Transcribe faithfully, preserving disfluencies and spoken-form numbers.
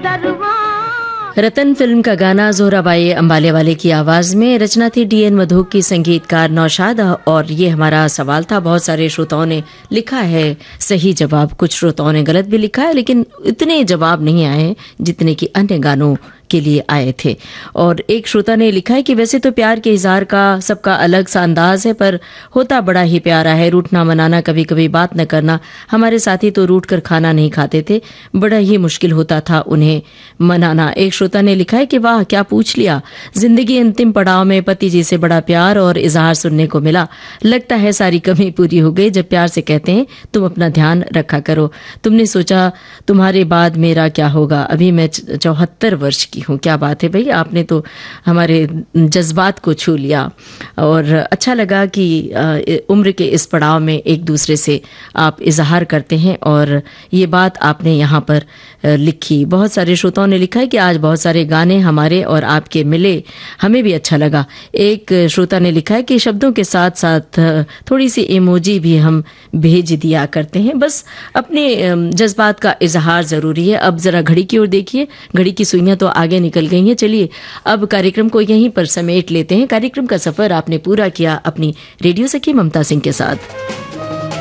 रतन film का गाना जोहराबाई अंबालेवाले की आवाज में, रचना थी डी एन मधोक की, संगीतकार नौशाद। और ये हमारा सवाल था। बहुत सारे श्रोताओं ने लिखा है सही जवाब, कुछ श्रोताओं ने गलत भी लिखा है, लेकिन इतने जवाब नहीं आए जितने कि अन्य गानों के लिए आए थे। और एक श्रोता ने लिखा है कि वैसे तो प्यार के इजहार का सबका अलग सा अंदाज है, पर होता बड़ा ही प्यारा है। रूठना मनाना, कभी कभी बात न करना। हमारे साथी तो रूठ कर खाना नहीं खाते थे, बड़ा ही मुश्किल होता था उन्हें मनाना। एक श्रोता ने लिखा है कि वाह क्या पूछ लिया, जिंदगी अंतिम पड़ाव में पति जी से बड़ा प्यार और इजहार सुनने को मिला। लगता है सारी कमी पूरी हो गई जब प्यार से कहते हैं तुम अपना ध्यान रखा करो। तुमने सोचा तुम्हारे बाद मेरा क्या होगा, अभी मैं चौहत्तर वर्ष की हूँ। क्या बात है भाई, आपने तो हमारे जज्बात को छू लिया। और अच्छा लगा कि उम्र के इस पड़ाव में एक दूसरे से आप इजहार करते हैं, और ये बात आपने यहाँ पर लिखी। बहुत सारे श्रोताओं ने लिखा है कि आज बहुत सारे गाने हमारे और आपके मिले, हमें भी अच्छा लगा। एक श्रोता ने लिखा है कि शब्दों के साथ साथ थोड़ी सी इमोजी भी हम भेज दिया करते हैं, बस अपने जज्बात का इजहार जरूरी है। अब जरा घड़ी की ओर देखिए, घड़ी की सुइयां तो आगे निकल गई हैं। चलिए अब कार्यक्रम को यहीं पर समेट लेते हैं। कार्यक्रम का सफर आपने पूरा किया अपनी रेडियो सखी ममता सिंह के साथ।